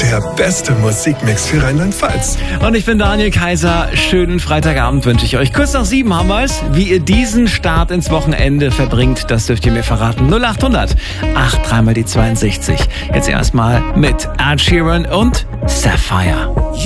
Der beste Musikmix für Rheinland-Pfalz. Und ich bin Daniel Kaiser. Schönen Freitagabend wünsche ich euch. Kurz nach 7 haben wir es. Wie ihr diesen Start ins Wochenende verbringt, das dürft ihr mir verraten. 0800 83 mal die 62. Jetzt erstmal mit Ed Sheeran und Sapphire.